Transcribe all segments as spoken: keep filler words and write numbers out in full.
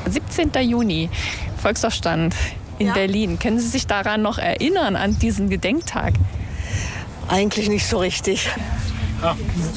siebzehnten Juni, Volksaufstand in ja. Berlin. Können Sie sich daran noch erinnern, an diesen Gedenktag? Eigentlich nicht so richtig. Ja,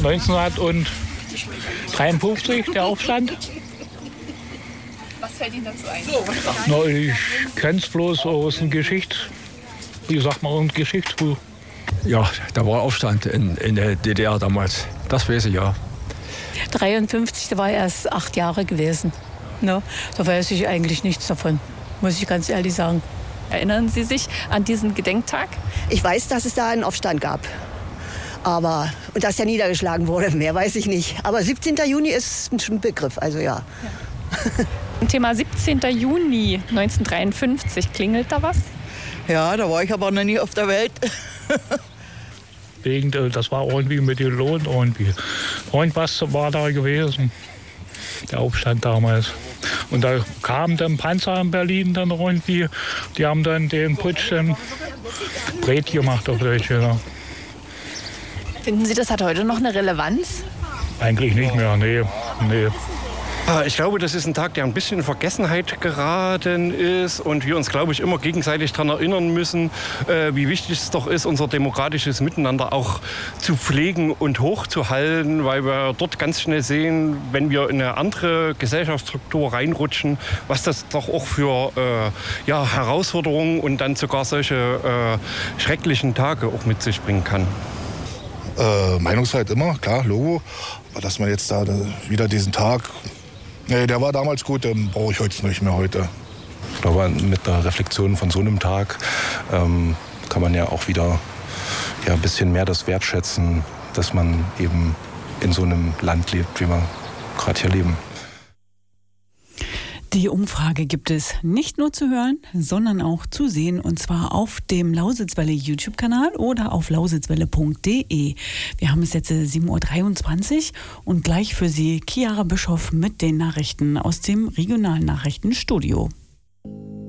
neunzehnhundertdreiundfünfzig, der Aufstand. Was fällt Ihnen dazu ein? Na, ich kenne es bloß aus dem Geschichte. Wie sagt man, aus Geschichtsbuch. Ja, da war Aufstand in, in der D D R damals. Das weiß ich, ja. dreiundfünfzig, da war er erst acht Jahre gewesen. Ne? Da weiß ich eigentlich nichts davon, muss ich ganz ehrlich sagen. Erinnern Sie sich an diesen Gedenktag? Ich weiß, dass es da einen Aufstand gab. Aber, und dass er niedergeschlagen wurde, mehr weiß ich nicht. Aber siebzehnten Juni ist ein Begriff, also ja. ja. Thema siebzehnten Juni neunzehnhundertdreiundfünfzig, klingelt da was? Ja, da war ich aber noch nie auf der Welt. Wegen, das war irgendwie mit dem Lohn irgendwie. Irgendwas war da gewesen, der Aufstand damals. Und da kam dann Panzer in Berlin dann irgendwie. Die haben dann den Putsch dann breit gemacht auf Deutsch. Ja. Finden Sie, das hat heute noch eine Relevanz? Eigentlich nicht mehr, nee, nee. Ich glaube, das ist ein Tag, der ein bisschen in Vergessenheit geraten ist und wir uns, glaube ich, immer gegenseitig daran erinnern müssen, äh, wie wichtig es doch ist, unser demokratisches Miteinander auch zu pflegen und hochzuhalten, weil wir dort ganz schnell sehen, wenn wir in eine andere Gesellschaftsstruktur reinrutschen, was das doch auch für äh, ja, Herausforderungen und dann sogar solche äh, schrecklichen Tage auch mit sich bringen kann. Äh, Meinungsfreiheit immer, klar, Logo. Aber dass man jetzt da wieder diesen Tag... Nee, der war damals gut, den brauche ich heute nicht mehr heute. Ich glaube, mit einer Reflexion von so einem Tag ähm, kann man ja auch wieder ja, ein bisschen mehr das wertschätzen, dass man eben in so einem Land lebt, wie wir gerade hier leben. Die Umfrage gibt es nicht nur zu hören, sondern auch zu sehen, und zwar auf dem Lausitzwelle YouTube-Kanal oder auf lausitzwelle punkt de. Wir haben es jetzt sieben Uhr dreiundzwanzig und gleich für Sie Chiara Bischoff mit den Nachrichten aus dem regionalen Nachrichtenstudio.